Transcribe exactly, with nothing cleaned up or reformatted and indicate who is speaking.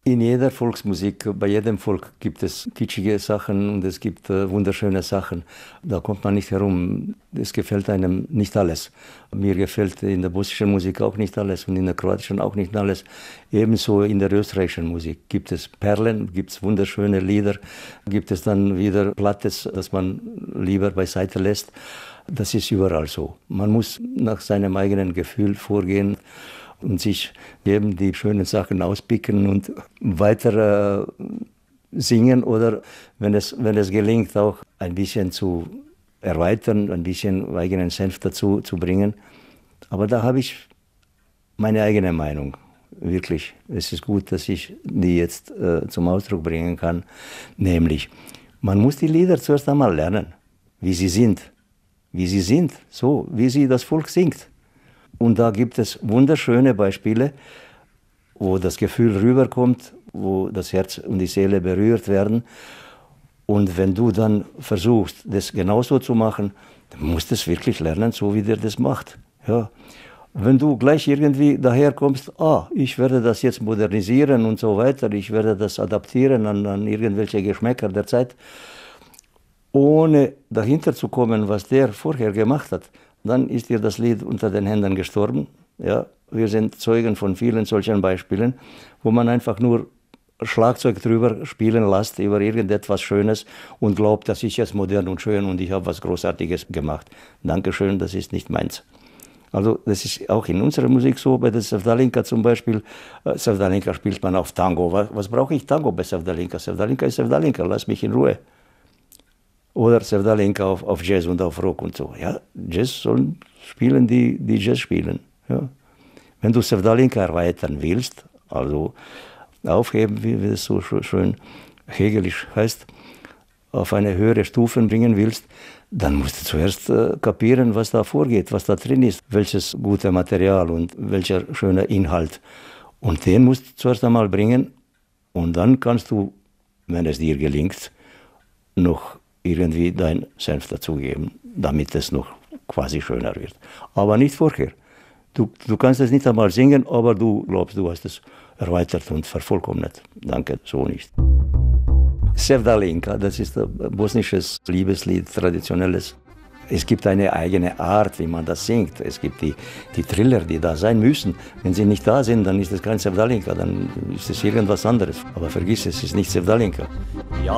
Speaker 1: In jeder Volksmusik, bei jedem Volk gibt es kitschige Sachen und es gibt äh, wunderschöne Sachen. Da kommt man nicht herum. Es gefällt einem nicht alles. Mir gefällt in der bosnischen Musik auch nicht alles und in der kroatischen auch nicht alles. Ebenso in der österreichischen Musik gibt es Perlen, gibt es wunderschöne Lieder, gibt es dann wieder Plattes, das man lieber beiseite lässt. Das ist überall so. Man muss nach seinem eigenen Gefühl vorgehen und sich eben die schönen Sachen auspicken und weiter äh, singen oder, wenn es, wenn es gelingt, auch ein bisschen zu erweitern, ein bisschen eigenen Senf dazu zu bringen. Aber da habe ich meine eigene Meinung, wirklich. Es ist gut, dass ich die jetzt äh, zum Ausdruck bringen kann, nämlich, man muss die Lieder zuerst einmal lernen, wie sie sind, wie sie sind, so, wie sie das Volk singt. Und da gibt es wunderschöne Beispiele, wo das Gefühl rüberkommt, wo das Herz und die Seele berührt werden. Und wenn du dann versuchst, das genauso zu machen, dann musst du es wirklich lernen, so wie der das macht. Ja. Wenn du gleich irgendwie daherkommst, ah, ich werde das jetzt modernisieren und so weiter, ich werde das adaptieren an, an irgendwelche Geschmäcker der Zeit, ohne dahinter zu kommen, was der vorher gemacht hat, dann ist dir das Lied unter den Händen gestorben. Ja, wir sind Zeugen von vielen solchen Beispielen, wo man einfach nur Schlagzeug drüber spielen lässt über irgendetwas Schönes und glaubt, das ist jetzt modern und schön und ich habe was Großartiges gemacht. Dankeschön, das ist nicht meins. Also das ist auch in unserer Musik so, bei der Sevdalinka zum Beispiel. Sevdalinka spielt man auf Tango. Was, was brauche ich Tango bei Sevdalinka? Sevdalinka ist Sevdalinka, lass mich in Ruhe. Oder Sevdalinka auf, auf Jazz und auf Rock und so. Ja, Jazz sollen spielen, die, die Jazz spielen. Ja. Wenn du Sevdalinka erweitern willst, also aufheben, wie es so schön hegelisch heißt, auf eine höhere Stufe bringen willst, dann musst du zuerst äh, kapieren, was da vorgeht, was da drin ist, welches gute Material und welcher schöne Inhalt. Und den musst du zuerst einmal bringen und dann kannst du, wenn es dir gelingt, noch irgendwie dein Senf dazugeben, damit es noch quasi schöner wird. Aber nicht vorher. Du, du kannst es nicht einmal singen, aber du glaubst, du hast es erweitert und vervollkommnet. Danke, so nicht. Sevdalinka, das ist ein bosnisches Liebeslied, traditionelles. Es gibt eine eigene Art, wie man das singt. Es gibt die, die Triller, die da sein müssen. Wenn sie nicht da sind, dann ist es kein Sevdalinka, dann ist es irgendwas anderes. Aber vergiss es, es ist nicht Sevdalinka. Ja.